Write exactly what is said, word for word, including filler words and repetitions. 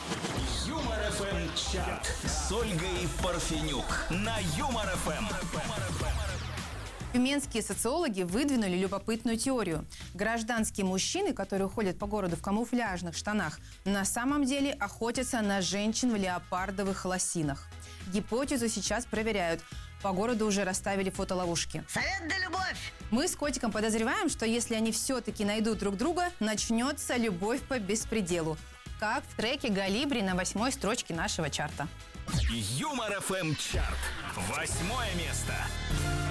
Юмор эф эм чат с Ольгой Парфенюк на Юмор эф эм. Тюменские социологи выдвинули любопытную теорию. Гражданские мужчины, которые ходят по городу в камуфляжных штанах, на самом деле охотятся на женщин в леопардовых лосинах. Гипотезу сейчас проверяют. По городу уже расставили фотоловушки. Совет да любовь! Мы с котиком подозреваем, что если они все-таки найдут друг друга, начнется любовь по беспределу. Как в треке «Галибри» на восьмой строчке нашего чарта. Юмор эф эм чарт. Восьмое место.